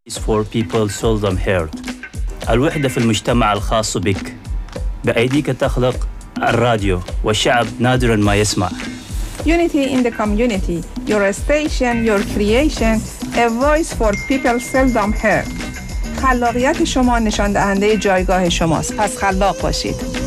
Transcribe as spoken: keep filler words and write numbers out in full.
for people seldom heard. الوحدة في المجتمع الخاص بك، بأيديك تخلق الراديو والشعب نادراً ما يسمع. Unity in the community, your station, your creation, a voice for people seldom heard. خلاقیت شما نشان دهنده جایگاه شماست، پس خلاق باشید.